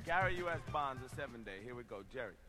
Gary U.S. Bonds, a 7-day. Here we go, Jerry.